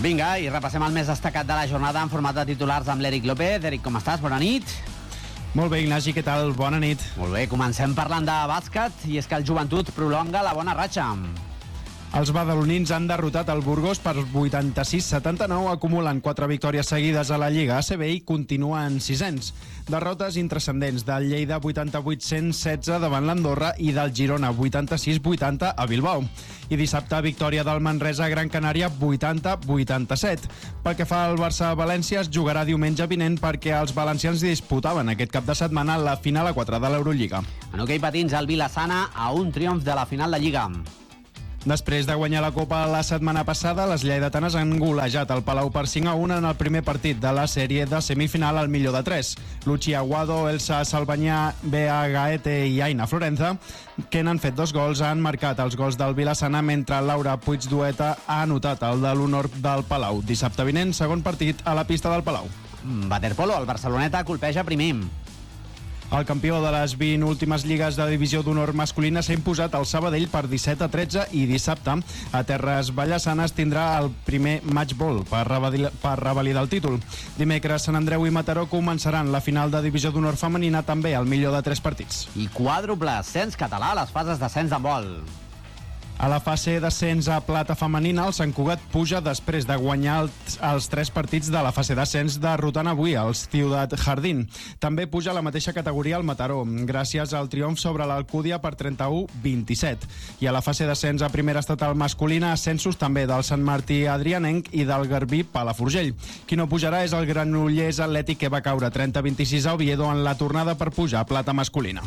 Vinga, i repassem el més destacat de la jornada en format de titulars amb l'Eric López. Eric, com estàs? Bona nit. Molt bé, Ignasi, què tal? Bona nit. Molt bé, comencem parlant de bàsquet, i és que el Joventut prolonga la bona ratxa. Els badalonins han derrotat el Burgos per 86-79, acumulen 4 victòries seguides a la Lliga ACB i continuen sisens. Derrotes intrascendents del Lleida 88-116 davant l'Andorra i del Girona 86-80 a Bilbao. I dissabte, victòria del Manresa a Gran Canària 80-87. Pel que fa al Barça-València, es jugarà diumenge vinent perquè els valencians disputaven aquest cap de setmana la final a 4 de l'Eurolliga. En hoquei patins, el Vilassana a un triomf de la final de Lliga. Després de guanyar la Copa la setmana passada, les lleidatanes han golejat el Palau per 5-1 en el primer partit de la sèrie de semifinal al millor de 3. Luchi Aguado, Elsa Salvanyà, Bea Gaete i Aina Florenza, que n'han fet 2 gols, han marcat els gols del Vilassana, mentre Laura Puigdueta ha anotat el de l'honor del Palau. Dissabte vinent, segon partit a la pista del Palau. Waterpolo, el Barceloneta colpeja primer. El campió de les 20 últimes lligues de divisió d'honor masculina s'ha imposat al Sabadell per 17-13 i dissabte a Terres Vallesanes tindrà el primer matchball per revalidar el títol. Dimecres, Sant Andreu i Mataró començaran la final de divisió d'honor femenina també al millor de 3 partits. I quàdruple ascens català a les fases d'ascens d'handbol. A la fase d'ascens a plata femenina, el Sant Cugat puja després de guanyar els 3 partits de la fase d'ascens, derrotant avui el Ciutat Jardín. També puja a la mateixa categoria el Mataró, gràcies al triomf sobre l'Alcúdia per 31-27. I a la fase d'ascens a primera estatal masculina, ascensos també del Sant Martí Adrianenc i del Garbí Palafrugell. Qui no pujarà és el Granollers Atlètic, que va caure 30-26 a Oviedo en la tornada per pujar a plata masculina.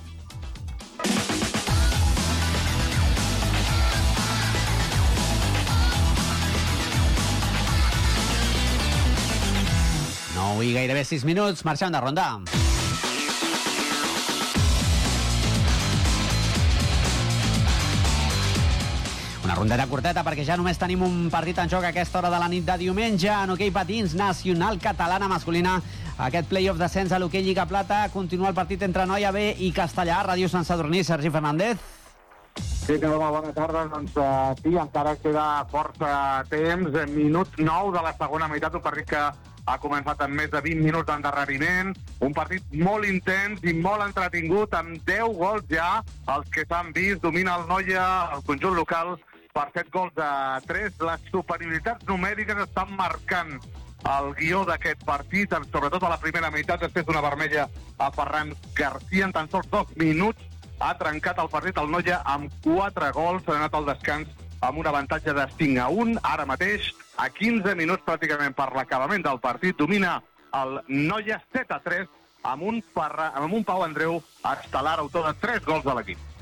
I gairebé 6 minuts, marxem de ronda. Una rondeta curteta perquè ja només tenim un partit en joc a aquesta hora de la nit de diumenge. En hoquei patins, Nacional Catalana masculina. Aquest play-off d'ascens a l'hoquei Lliga Plata. Continua el partit entre Noia B i Castellà. Ràdio Sant Sadurní, Sergi Fernández. Sí, que bona tarda. Doncs sí, encara queda força temps. Minut 9 de la segona meitat, un partit que ha començat amb més de 20 minuts d'endarreriment, un partit molt intens i molt entretingut, amb 10 gols ja, els que s'han vist, domina el Noia, el conjunt local, per 7 gols a 3. Les superioritats numèriques estan marcant el guió d'aquest partit, sobretot a la primera meitat, després d'una vermella a Ferran García, en tan sols 2 minuts, ha trencat el partit el Noia amb 4 gols, s'ha anat al descans amb un avantatge de 5-1, ara mateix, a 15 minuts pràcticament per l'acabament del partit, domina el Noia 7-3 amb un Pau Andreu, estel·lar autor de 3 gols de l'equip.